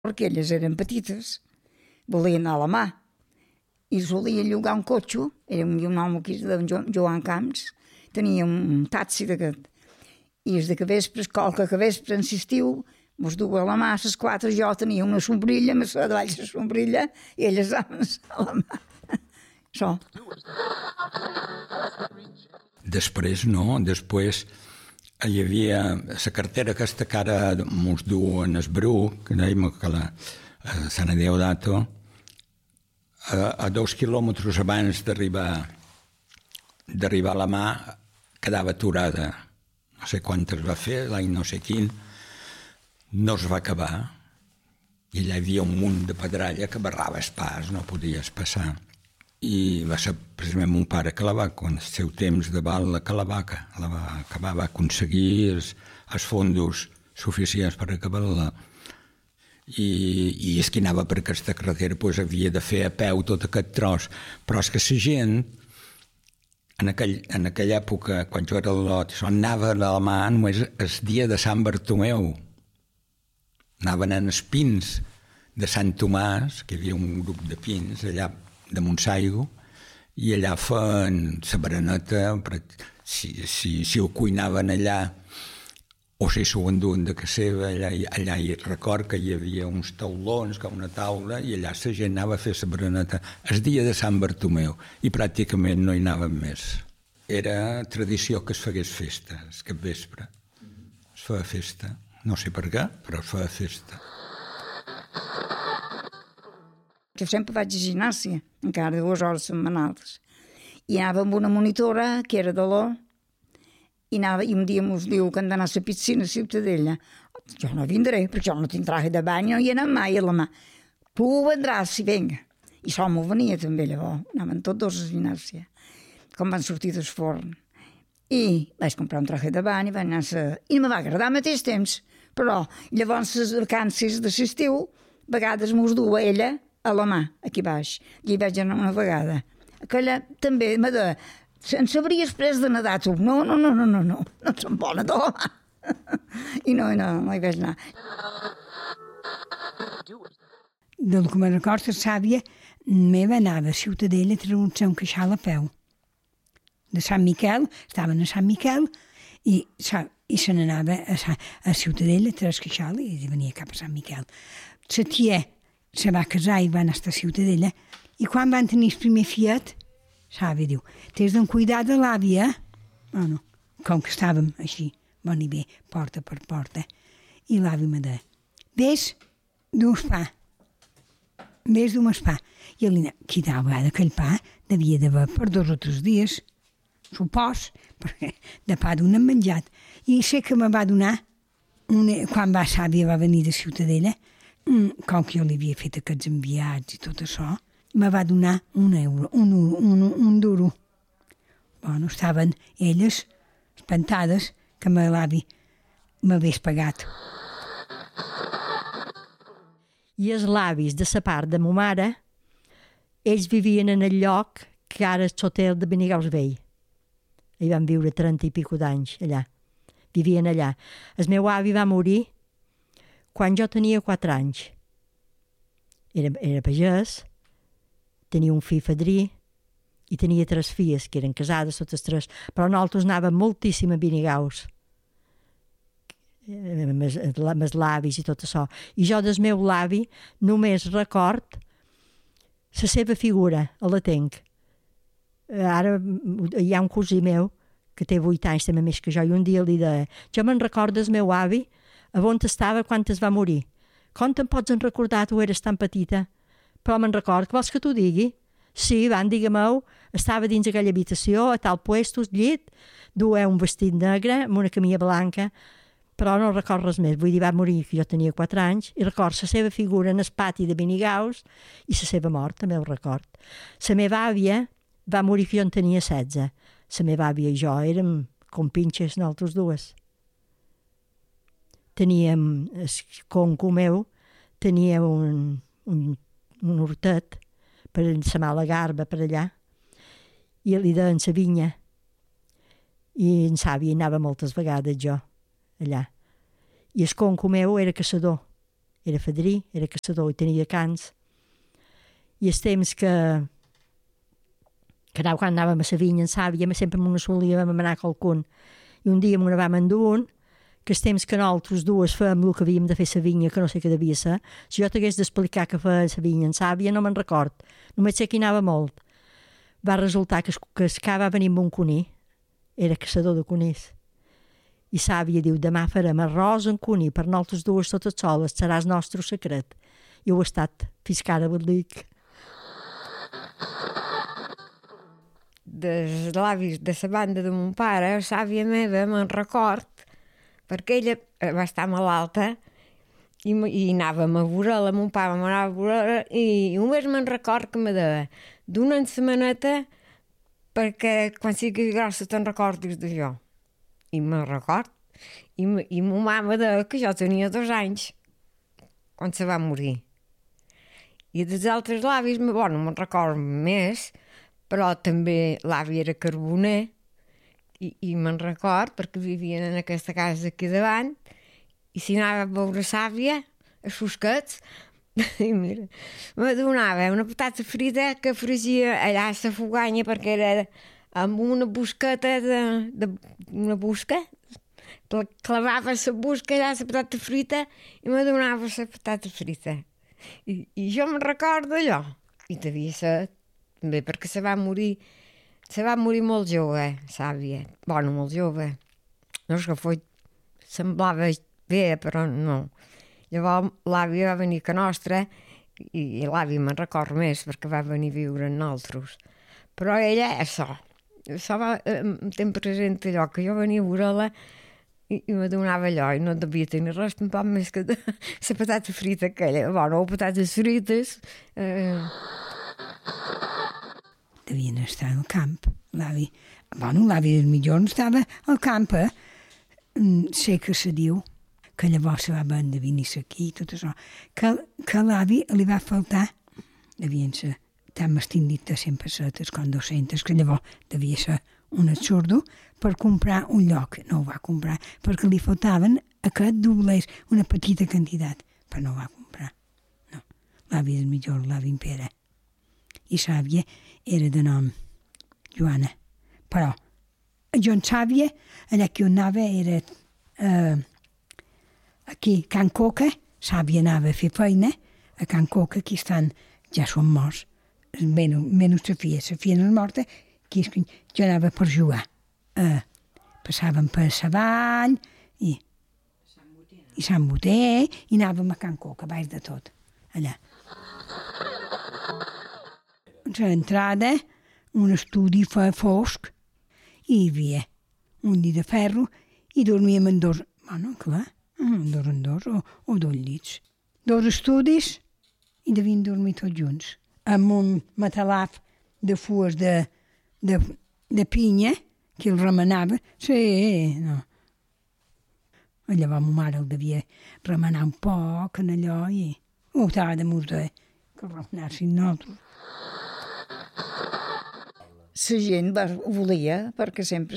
perquè elles eren petites, volien anar a la mà, i solien llogar un cotxe, era un home que es deia Joan Camps, tenia un taxi d'aquest, i és de que vespres, qualque que vespre en l'estiu, mos duia a la mà, a les 4 jo tenia una sombrilla, més a davall la sombrilla, i elles anaven a la mà. Això. Després no, després hi havia la cartera aquesta que ara mos du en el Bru, que dèiem que la Sant Deodato, a 2 quilòmetres abans d'arribar a la mà quedava aturada. No sé quantes va fer, l'any no sé quin, no es va acabar. I allà hi havia un munt de pedralla que barrava el pas, no podies passar. I va ser precisament mon pare que la va, quan el seu temps de val, que la va acabar, va aconseguir els fondos suficients per acabar-la. I és que anava per aquesta carretera, doncs havia de fer a peu tot aquest tros. Però és que la gent, en aquella època, quan jo era al lot, anava a la mà només el dia de Sant Bartomeu. Anaven en els pins de Sant Tomàs, que hi havia un grup de pins allà de Montsaigo, i allà feien la bereneta, si ho cuinaven allà, o si s'ho enduen de casa seva, allà hi record que hi havia uns taulons, com una taula, i allà la gent anava a fer la bereneta el dia de Sant Bartomeu, i pràcticament no hi anàvem més. Era tradició que es fegués festa, el capvespre. Es feia festa. No sé per què, però es feia festa. Jo sempre vaig a gimnàsia, encara 2 hores setmanals. I anava amb una monitora, que era de l'O, i un dia mos diu que han d'anar a la piscina a Ciutadella. Jo no vindré, perquè jo no tinc traje de bany, no hi he anat mai a la mà. Tu vendràs, si venga. I això m'ho venia també, llavors. Anaven tots 2 a gimnàsia, com van sortir del forn. I vaig comprar un traje de bany i vaig anar i no me va agradar al mateix temps. Però llavors les vacances de l'estiu, a vegades mos du a ella a la mà, aquí baix. I hi vaig anar una vegada. Aquella també me deia, en sabries pres de nedar tu? No som bona de la mà. I no hi vaig anar. Del que me recordo, sàvia meva anava a Ciutadella a treure un queixal a peu. De Sant Miquel, estaven a Sant Miquel, i se n'anava a Ciutadella a treure el queixal i venia cap a Sant Miquel. La tia se va casar i va anar a Ciutadella, i quan van tenir el primer fiat, sàvia diu, t'has de cuidar de l'àvia, Bueno, com que estàvem així, bon i bé, porta per porta, i l'àvia me deia, vés d'un pa, vés d'un pa. I qui tal vegada aquell pa devia d'haver per 2 o 3 dies, supos, perquè de pa d'un hem menjat. I sé que me va donar, quan sàvia va venir de Ciutadella, com que jo li havia fet aquests enviats i tot això, me va donar €1, un duro. Bueno, estaven elles espantades que l'avi m'hagués pagat. I els avis de la part de ma mare, ells vivien en el lloc que ara és l'hotel de Benigaus Vell. Hi van viure 30 i pico d'anys allà. Vivien allà. El meu avi va morir quan jo tenia 4 anys. Era pagès, tenia un fill fadrí i tenia 3 filles, que eren casades totes 3, però nosaltres anàvem moltíssim a Benigaus, amb els l'avis i tot això. I jo del meu l'avi només record la seva figura, la tenc. Ara hi ha un cosí meu que té 8 anys també més que jo, i un dia li deia, jo me'n recordo del meu avi a on estava quan es va morir. Com te'n pots recordar, tu eres tan petita? Però me'n record, que vols que t'ho digui? Sí, van, digue-m'ho, estava dins aquella habitació, a tal puesto, al llit, duia un vestit negre amb una camisa blanca, però no record res més. Vull dir, va morir que jo tenia 4 anys, i record la seva figura en el pati de Benigaus i la seva mort, també ho record. La meva àvia va morir que jo en tenia 16. La meva àvia i jo érem compinxes nosaltres dues. Teníem, el conco meu tenia un hortet per ensamar la garba per allà, i li deien la vinya, i en Sàvia hi anava moltes vegades jo allà. I el conco meu era caçador, era fadrí, era caçador i tenia cans. I els temps que quan anàvem a la vinya en Sàvia, sempre m'ho solíem anar a qualcun. I un dia m'ho vam endur un, que els temps que nosaltres dues fèiem el que havíem de fer a la vinya, que no sé què devia ser, si jo t'hagués d'explicar què feia la vinya en Sàvia, no me'n record. Només sé que hi anava molt. Va resultar que el ca va venir amb un cuní, era caçador de conills. I Sàvia diu, demà farem arròs en cuní per nosaltres dues totes soles, serà el nostre secret. I ho ha estat, fins que ara ho dic. Dels avis de la banda de mon pare, Sàvia meva, me'n record, perquè ella va estar malalta i anàvem a veure-la, mon pare m'anava a veure, i només me'n record que me deia, d'una setmaneta perquè quan siguis grossa te'n recordis de jo. I me'n record. I ma mama deia que jo tenia 2 anys quan se va morir. I dels altres avis, no me'n record més, però també l'avi era carboner i me'n record perquè vivien en aquesta casa aquí davant i si anava a veure Sàvia, a Susquets, i mira, me donava una patata frita que fregia allà a la foganya perquè era amb una busqueta una busca, clavava la busca allà la patata frita i me donava la patata frita. I jo me'n recordo d'allò. I devia ser també perquè se va morir molt jove, Sàvia. Bueno, molt jove. No és que semblava bé, però no. Llavors l'avi va venir a nostra i l'avi me'n record més perquè va venir a viure amb nosaltres. Però ella, això tem present allò, que jo venia a veure-la i me donava allò i no devia tenir res tampoc més que la patata frita aquella. Bueno, patates frites. Devien estar al camp, l'avi. Bueno, l'avi del millor estava al camp, Sé que se diu que llavors se va vendre vinir aquí i tot això, que l'avi li va faltar, devien ser tan mastindit de 100 pessetes com 200, que llavors devia ser un absurdo per comprar un lloc. No ho va comprar, perquè li faltaven aquest doblers, una petita quantitat, però no ho va comprar. No, l'avi del millor, l'avi en Pere. I Sàvia era de nom Joana. Però jo en Sàvia, allà que on anava era aquí, Can Coca. Sàvia anava a fer feina a Can Coca, aquí estan, ja són morts, menys Sofia no és morta, jo anava per jugar. Passàvem per Savall i Sant Boter i anàvem a Can Coca, baix de tot, allà. L'entrada, un estudi fosc, i hi havia un llit de ferro i dormíem en 2, bueno, clar, en 2 o 2 llits. 2 estudis i devien dormir tots junts, amb un matalaf de fues de pinya que el remenava. Sí, no. Llavors ma mare el devia remenar un poc en allò i ho estava de museu que el remenassin nosaltres. La gent ho volia, perquè sempre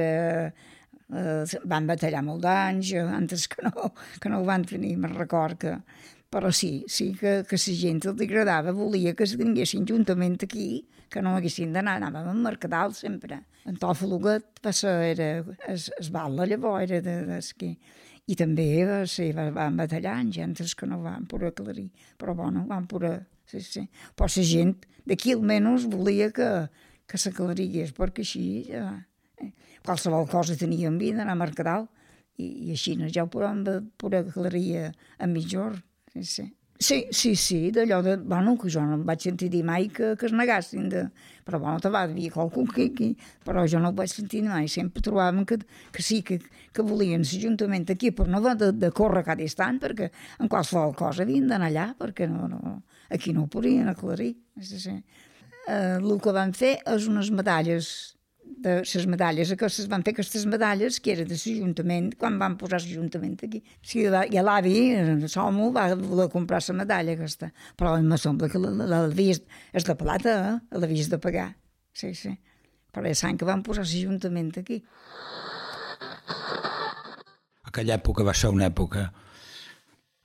van batallar molt d'anys, antes que no ho van tenir, me'n record que... Però sí que la gent els agradava, volia que es vinguessin juntament aquí, que no haguessin d'anar, anàvem a Mercadal sempre. En Tòfoluguet era es balla llavors, era d'esquí. I també van batallar anys, antes que no van poder aclarir. Però bueno, van poder... Sí. Però la gent d'aquí almenys volia que s'aclarigués, perquè així qualsevol cosa teníem vida, anar a Mercadal, i així ja ho podem poder aclarir a mitjor. Sí, d'allò de... Bueno, que jo no em vaig sentir dir mai que es negassin de... Però bueno, te va dir qualcú aquí, però jo no ho vaig sentir mai. Sempre trobàvem que sí, que volien l'Ajuntament aquí per no haver de córrer cada instant, perquè en qualsevol cosa havien d'anar allà, perquè aquí no ho podien aclarir. El que van fer és unes medalles, les medalles aquestes, van fer aquestes medalles que era de l'Ajuntament, quan van posar l'Ajuntament aquí. Sí, i l'avi, el Somo, va voler comprar la medalla aquesta, però em sembla que és de plata, l'havies de pagar. Sí. Però és l'any que van posar l'Ajuntament aquí. Aquella època va ser una època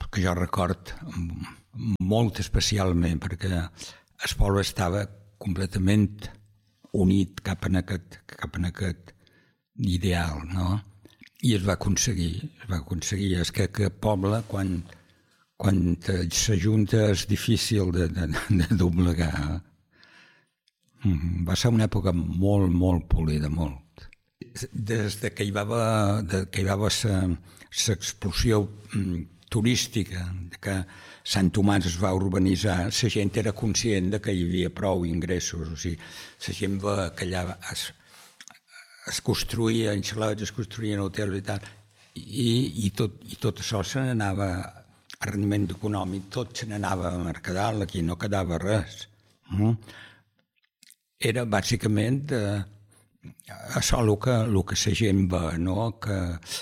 que jo record molt especialment, perquè el poble estava completament unit cap en aquest ideal, no? I es va aconseguir. És que aquest poble, quan s'ajunta, és difícil de doblegar. Va ser una època molt, molt polida, molt. Des que hi va haver l'explosió turística, que Sant Tomàs es va urbanitzar, la gent era conscient de que hi havia prou ingressos. O sigui, la gent va que allà es construïen xalets, es construïen hotels i tal, i tot això se n'anava a rendiment econòmic, tot se n'anava a Mercadal, aquí no quedava res. Era bàsicament això el que la gent va, no? Que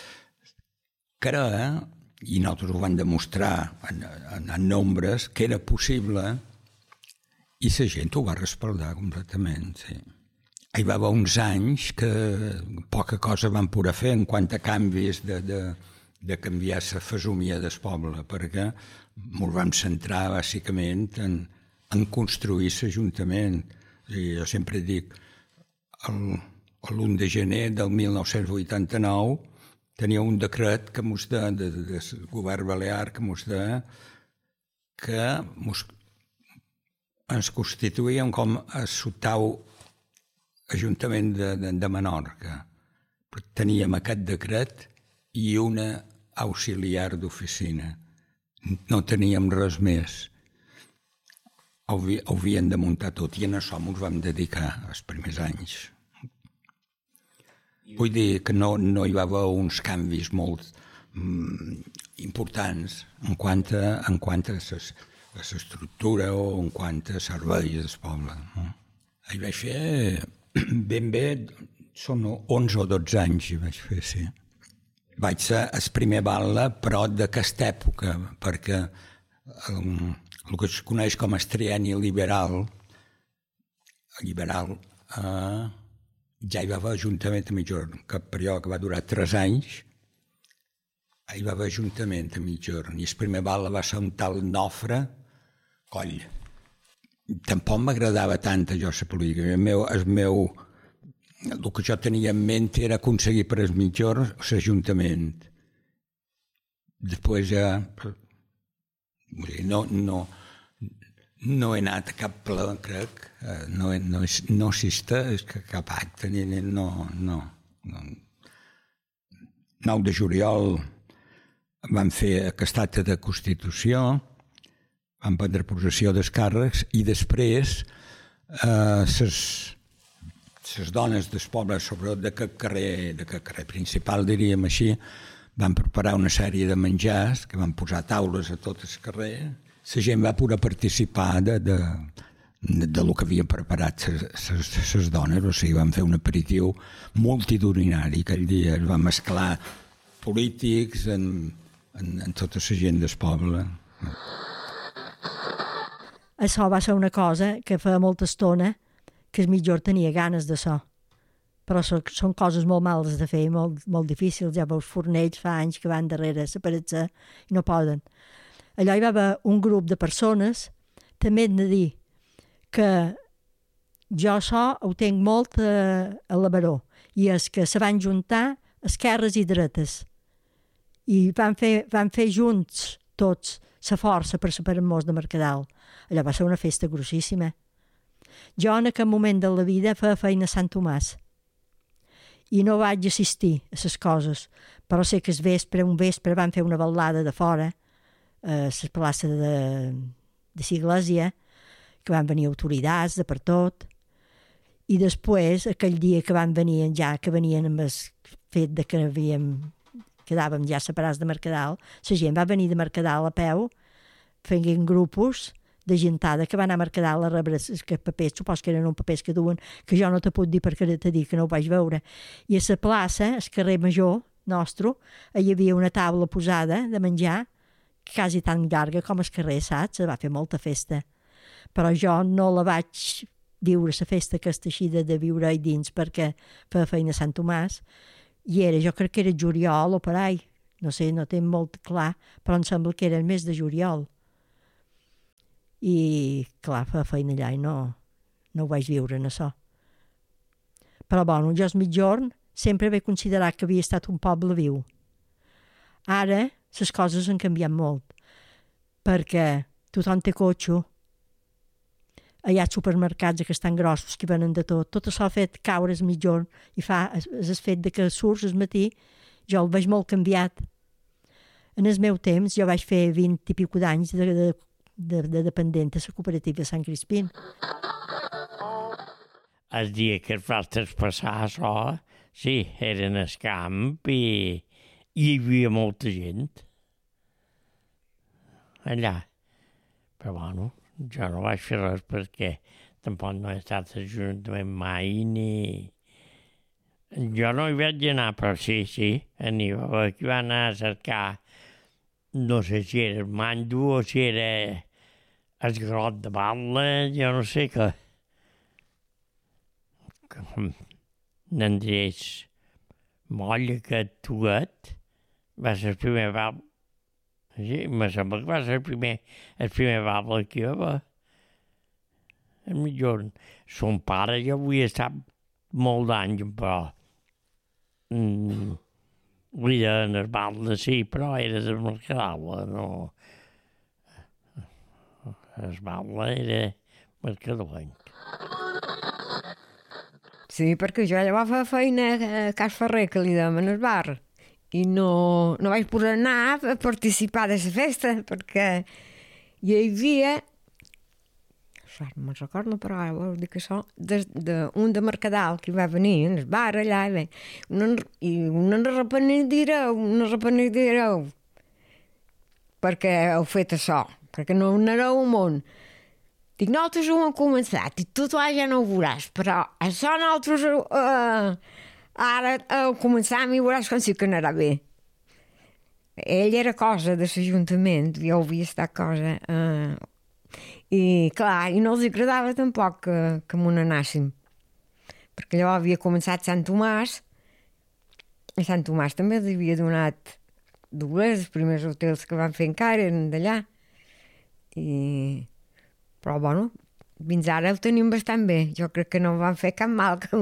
era, i nosaltres ho vam demostrar en nombres, que era possible, i la gent ho va respaldar completament, sí. Hi va haver uns anys que poca cosa van poder fer en quant a canvis de canviar la fesomia del poble, perquè ens vam centrar bàsicament en construir l'Ajuntament. Jo sempre dic, l'1 de gener del 1989 tenia un decret que mos deia, del govern balear, que mos deia que ens constituïem com a l'octau Ajuntament de Menorca. Teníem aquest decret i una auxiliar d'oficina. No teníem res més. Ho havien de muntar tot i en això ens vam dedicar els primers anys. Vull dir que no hi va haver uns canvis molt importants en quant a l'estructura o en quant a serveis del poble. Hi vaig fer ben bé, són 11 o 12 anys hi vaig fer, sí. Vaig ser el primer batlle, però d'aquesta època, perquè el que es coneix com a trienni liberal, ja hi va haver Ajuntament a mitjorn, que període que va durar 3 anys, hi va haver Ajuntament a mitjorn, i el primer batlle va ser un tal Nofre Coll. Tampoc m'agradava tant a jo la política. El que jo tenia en ment era aconseguir per el mitjorn l'Ajuntament. Després ja no he anat a cap ple, crec, no assisteix a cap acte, no. 9 de juliol vam fer aquest acte de Constitució, vam prendre possessió dels càrrecs i després les dones del poble, sobretot d'aquest carrer principal, diríem així, van preparar una sèrie de menjars que van posar taules a tot el carrer. La gent va poder participar de lo que havien preparat les dones, o sigui, van fer un aperitiu multitudinari aquell dia, es va mesclar polítics en tota la gent del poble. Això va ser una cosa que feia molta estona que el mitjor tenia ganes d'això. Però són coses molt males de fer, molt difícils. Ja veus fornells fa anys que van darrere separar-se i no poden. Allò hi va haver un grup de persones, també hem de dir que jo això ho tinc molt a la Baró, i és que se van juntar esquerres i dretes i van fer junts tots la força per separar-nos de Mercadal. Allò va ser una festa grossíssima. Jo en aquest moment de la vida feia feina a Sant Tomàs i no vaig assistir a les coses, però sé que un vespre van fer una ballada de fora a la plaça de l'Església, que van venir autoritats de per tot, i després, aquell dia que van venir, ja que venien amb el fet de que quedàvem ja separats de Mercadal, la gent va venir de Mercadal a peu, fent grupos de gentada que van anar a Mercadal a rebre els papers, supos que eren uns papers que duen, que jo no te puc dir perquè t'he dit que no ho vaig veure. I a la plaça, al carrer Major nostre, hi havia una taula posada de menjar, quasi tan llarga com el carrer, saps? Va fer molta festa. Però jo no la vaig viure, la festa aquesta així de viure-hi dins, perquè feia feina a Sant Tomàs, i jo crec que era juliol o per ahí, no sé, no tinc molt clar, però em sembla que era el mes de juliol. I, clar, fa feina allà i no ho vaig viure en això. Però, bueno, jo el Migjorn sempre vaig considerar que havia estat un poble viu. Ara, les coses han canviat molt, perquè tothom té cotxe, hi ha supermercats que estan grossos, que venen de tot. Tot això ha fet caure el Migjorn i fa el fet de que surts al matí, jo el veig molt canviat. En el meu temps, jo vaig fer 20 i pico d'anys de dependent a la cooperativa de Sant Crispín. El dia que es va traspassar això, sí, eren al camp i hi havia molta gent allà. Però bueno, jo no vaig fer res perquè tampoc no he estat a l'Ajuntament mai ni... Jo no hi vaig anar, però sí, anava aquí va anar a cercar, no sé si era el mando o si era el grot de Batla, jo no sé què. N'Andrés Molla, aquest tuet, va ser el primer Batla. Sí, me sembla que va ser el primer Batla que hi va. El millor. Son pare ja havia estat molt d'anys, però... Li deien el Batla, sí, però era del Mercadal, no... El Batla era mercadolenc. Sí, perquè jo llavors feia feina a Cas Ferrer, que li dèiem en el bar, i no vaig poder anar a participar de la festa, perquè hi havia... No me'n recordo, però ara vol dir que això, un de Mercadal que va venir en el bar allà, i una repenedireu, perquè heu fet això, perquè no anareu al món. Dic, nosaltres ho hem començat i tu ja no ho veuràs, però això nosaltres ara ho començam i veuràs com sí que anarà bé. Ell era cosa de l'Ajuntament, jo havia estat cosa... I clar, i no els agradava tampoc que m'ho anàssim, perquè llavors havia començat Sant Tomàs, i Sant Tomàs també els havia donat doblers, els primers hotels que van fer encara eren d'allà, però bueno, fins ara ho tenim bastant bé, jo crec que no van fer cap mal que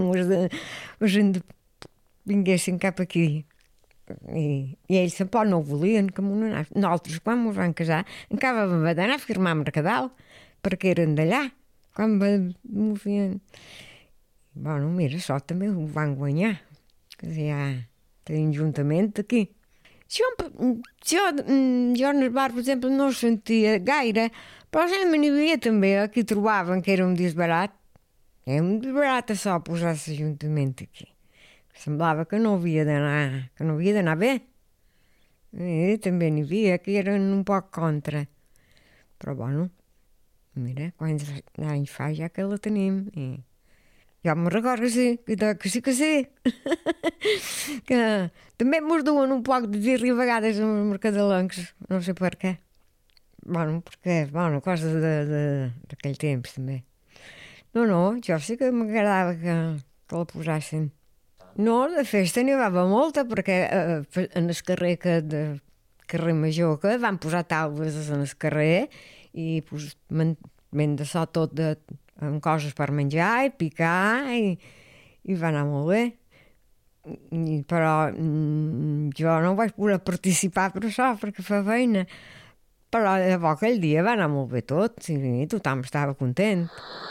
vinguessin cap aquí. I ells tampoc no ho volien que m'ho anàssim. Nosaltres quan ens vam casar encara vam haver d'anar a firmar a Mercadal perquè eren d'allà quan m'ho feien. Bueno, mira, això també ho van guanyar, que ja tenim juntament aquí. Jo en el bar, per exemple, no ho sentia gaire, però sempre n'hi havia també qui trobaven que era un disbarat. Era un disbarat això, posar l'Ajuntament aquí. Semblava que no havia d'anar bé. I també n'hi havia que eren un poc contra. Però bueno, mira, quants anys fa ja que la tenim. I jo me'n recordo que sí. Que també mos duen un poc de dir-li a vegades als mercadolencs, no sé per què. Coses d'aquell temps també. No, jo sí que m'agradava que la posassin. No, de festa n'hi havia molta, perquè en el carrer carrer Major que van posar taules en el carrer i ben de so tot amb coses per menjar i picar i va anar molt bé. Però jo no vaig poder participar per això, perquè fa feina. Però llavors aquell dia va anar molt bé tot i tothom estava content.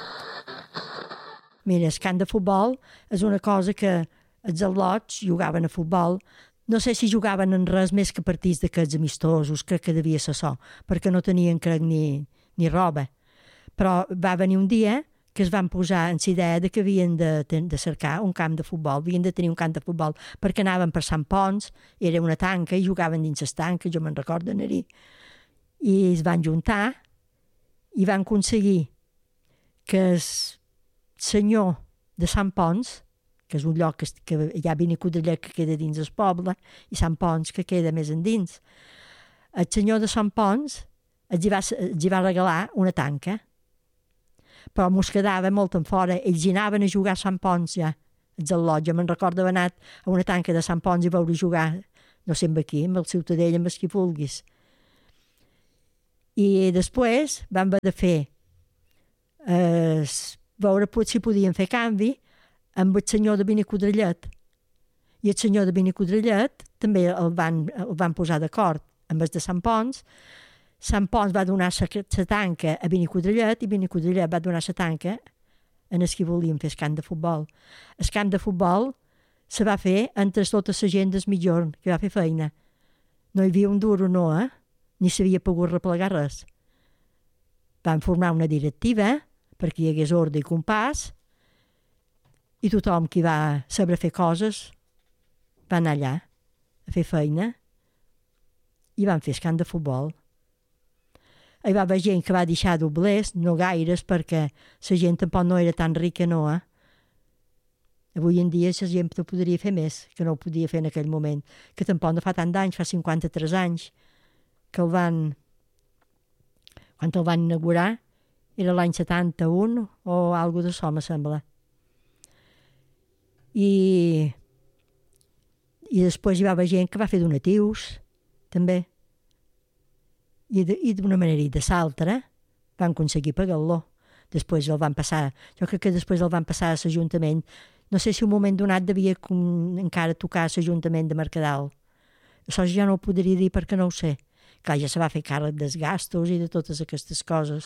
Mira, el camp de futbol és una cosa que els al·lots jugaven a futbol. No sé si jugaven en res més que partits d'aquests amistosos, crec que devia ser això, perquè no tenien, crec, ni roba. Però va venir un dia que es van posar en la idea que havien de cercar un camp de futbol, havien de tenir un camp de futbol, perquè anaven per Sant Pons, era una tanca, i jugaven dins les tanques, jo me'n recordo d'anar-hi. I es van juntar i van aconseguir que el senyor de Sant Pons, que és un lloc que hi ha Benicudellet que queda dins el poble, i Sant Pons que queda més endins. El senyor de Sant Pons els hi va regalar una tanca, però mos quedava molt en fora. Ells hi anaven a jugar a Sant Pons ja, els al·lots. Jo me'n recordo haver anat a una tanca de Sant Pons i veure jugar no sé amb aquí, amb el Ciutadella, amb els qui vulguis. I després vam haver de fer veure si podien fer canvi amb el senyor de Benicodrallet. I el senyor de Benicodrallet també el van posar d'acord amb els de Sant Pons. Sant Pons va donar la tanca a Benicodrallet i Benicodrallet va donar la tanca en els que volien fer el camp de futbol. El camp de futbol se va fer entre tota la gent del Migjorn, que va fer feina. No hi havia un duro, no, ni s'havia pogut replegar res. Van formar una directiva perquè hi hagués ordre i compàs i tothom qui va saber fer coses va anar allà a fer feina i van fer el camp de futbol. Hi va haver gent que va deixar doblers, no gaires, perquè la gent tampoc no era tan rica, no, Avui en dia la gent ho podria fer més, que no ho podia fer en aquell moment, que tampoc no fa tant d'anys, fa 53 anys, que quan el van inaugurar, era l'any 71 o alguna cosa d'això, me sembla. I després hi va haver gent que va fer donatius, també. I d'una manera i de l'altra van aconseguir pagar-lo. Després el van passar, jo crec que després el van passar a l'Ajuntament. No sé si un moment donat devia encara tocar a l'Ajuntament de Mercadal. Això ja no ho podria dir perquè no ho sé. Clar, ja se va fer càrrec dels gastos i de totes aquestes coses.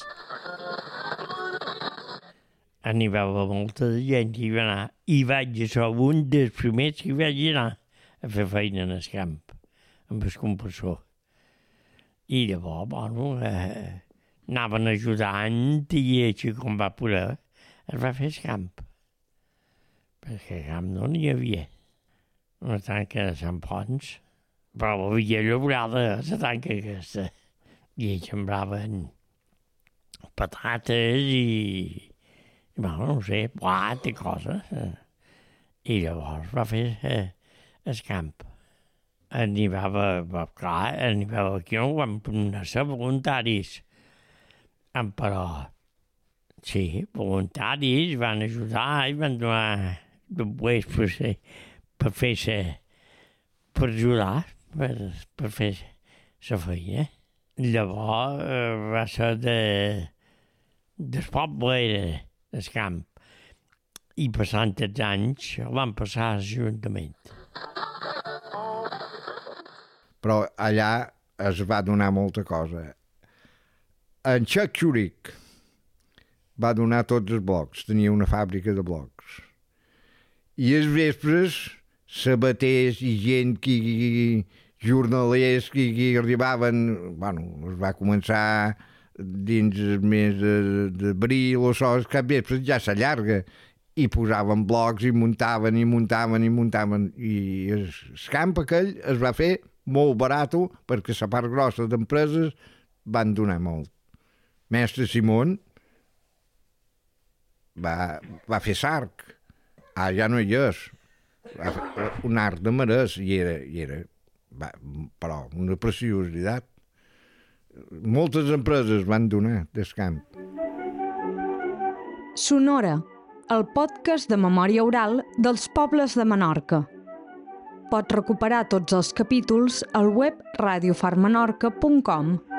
N'hi va haver molta gent que hi va anar. I vaig ser un dels primers que vaig anar a fer feina en el camp, amb el compressor. I llavors, bueno, anaven ajudant i així com va poder, es va fer el camp. Perquè el camp no n'hi havia. Una tanca de Sant Pons, però havia llaurada la tanca aquesta. I ells sembraven patates i bueno, no sé, blat i coses. I llavors va fer el camp. N'hi va haver aquí no van ser voluntaris. Però sí, voluntaris van ajudar i van donar després per ajudar, per fer la feina. Llavors va ser del poble del camp. I passant els anys van passar a l'Ajuntament. Però allà es va donar molta cosa. En Xac Xuric va donar tots els blocs, tenia una fàbrica de blocs. I els vespres, sabaters i gent jornalers que arribaven, bueno, es va començar dins el mes d'abril o això, cap vespre ja s'allarga, i posaven blocs i muntaven. I el camp aquell es va fer molt barat perquè la part grossa d'empreses van donar molt. Mestre Simón va fer sarc. Ja no hi és. Va fer un arc de marès i era però una preciositat. Moltes empreses van donar del camp. Sonora, el podcast de memòria oral dels pobles de Menorca. Pots recuperar tots els capítols al web radiofarmenorca.com.